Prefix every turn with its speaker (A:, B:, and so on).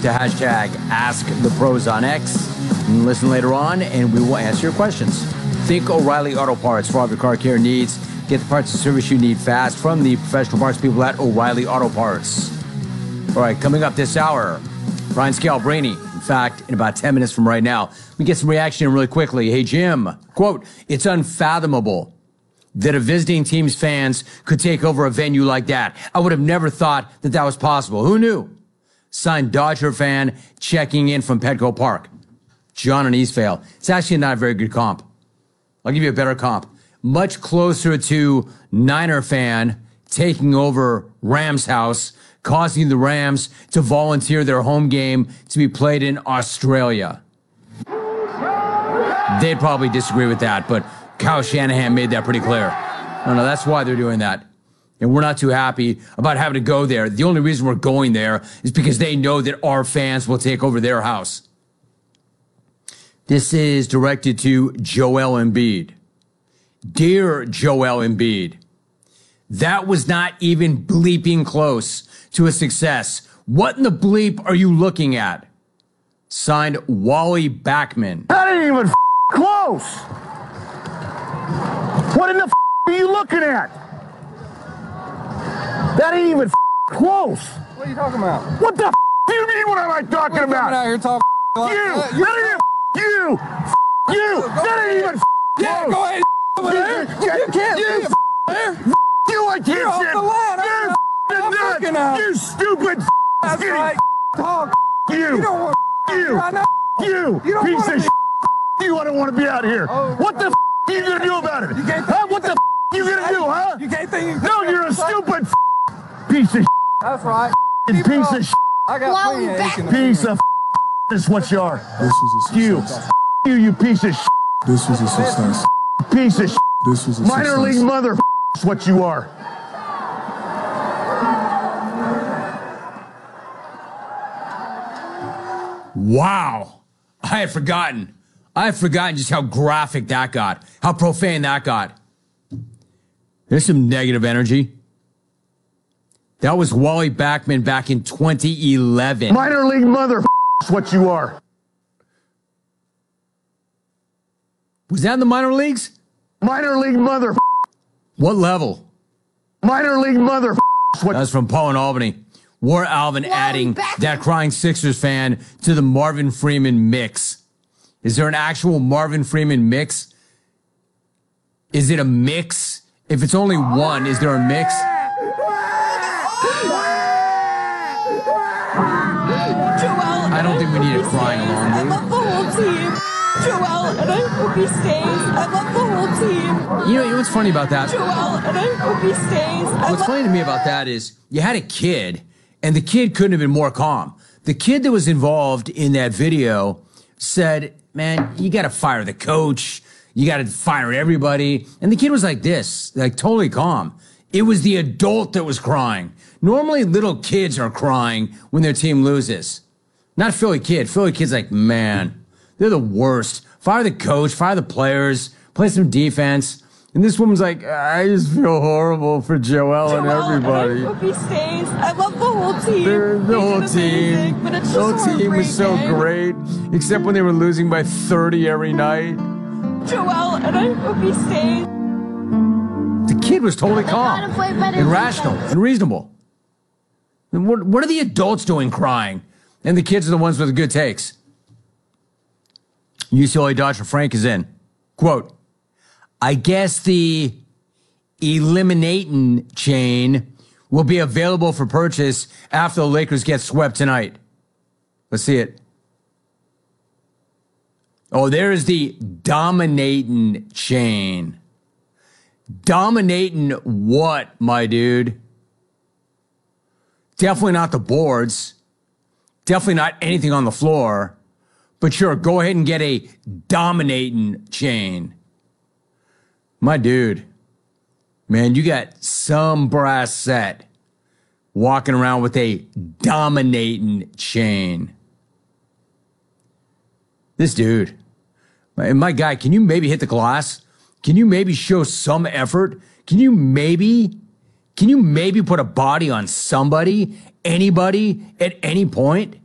A: to hashtag AskThePros on X. And listen later on, and we will answer your questions. Think O'Reilly Auto Parts for all your car care needs. Get the parts and service you need fast from the professional parts people at O'Reilly Auto Parts. All right, coming up this hour, Brian Scalabrine. In fact, in about 10 minutes from right now, we get some reaction really quickly. Hey, Jim, quote, "It's unfathomable that a visiting team's fans could take over a venue like that. I would have never thought that that was possible. Who knew?" Signed Dodger fan checking in from Petco Park. John and Eastvale. It's actually not a very good comp. I'll give you a better comp. Much closer to Niner fan taking over Rams house, causing the Rams to volunteer their home game to be played in Australia. They'd probably disagree with that, but Kyle Shanahan made that pretty clear. No, that's why they're doing that. And we're not too happy about having to go there. The only reason we're going there is because they know that our fans will take over their house. This is directed to Joel Embiid. Dear Joel Embiid, that was not even bleeping close to a success. What in the bleep are you looking at? Signed, Wally Backman.
B: That ain't even close. What in the are you looking at? That ain't even close.
C: What are you talking about?
B: What the do you mean what am I talking about?
C: Out here talking like
B: you.
C: That
B: ain't even you. You. That ain't even
C: yeah,
B: close.
C: go ahead over there. You can't
B: you.
C: see there.
B: You, I can't
C: You're off
B: sit.
C: the line.
B: I'm
C: looking out.
B: You stupid
C: That's right. Talk.
B: You.
C: You don't want
B: you.
C: I know.
B: You.
C: You don't
B: piece
C: want
B: of You. I don't want to be out here.
C: Oh,
B: what the are you going to do about it?
C: You can't
B: huh? What the you going to do, huh?
C: You can't think you
B: No, you're a stupid piece of
C: That's right.
B: piece of
C: I got plenty of ink in the
B: piece of is what you are.
D: This was a success.
B: You piece of
D: This was a success.
B: piece of
D: This was a
B: minor
D: success.
B: league mother is what you are.
A: Wow. I had forgotten just how graphic that got, how profane that got. There's some negative energy. That was Wally Backman back in 2011.
B: Minor league mother is what you are.
A: Was that in the minor leagues?
B: Minor league mother.
A: What level?
B: Minor league mother is what
A: That was from Paul in Albany. War Alvin adding that crying Sixers fan to the Marvin Freeman mix. Is there an actual Marvin Freeman mix? Is it a mix? If it's only one, is there a mix? I don't think we need a crying alarm,
E: I love the whole team. Joel, and I hope he stays. I love the whole team.
A: You know what's funny about that?
E: Joel, and I hope he stays.
A: What's funny to me about that is you had a kid, and the kid couldn't have been more calm. The kid that was involved in that video said, man, you got to fire the coach. You got to fire everybody. And the kid was like this, like totally calm. It was the adult that was crying. Normally, little kids are crying when their team loses. Not Philly kid. Philly kid's like, man, they're the worst. Fire the coach, fire the players, play some defense. And this woman's like, I just feel horrible for Joel and everybody.
E: I hope he stays. I love the whole team.
A: The whole team.
E: But it's
A: The whole
E: just
A: team was so
E: heartbreaking.
A: great, except when they were losing by 30 every night.
E: Joel, and I hope he stays.
A: The kid was totally calm and rational and reasonable. And what are the adults doing crying? And the kids are the ones with the good takes. UCLA Dodger Frank is in. Quote, I guess the eliminating chain will be available for purchase after the Lakers get swept tonight. Let's see it. Oh, there's the dominating chain. Dominating what, my dude? Definitely not the boards. Definitely not anything on the floor. But sure, go ahead and get a dominating chain. My dude, man, you got some brass set walking around with a dominating chain. This dude, my guy, can you maybe hit the glass? Can you maybe show some effort? Can you maybe put a body on somebody, anybody, at any point?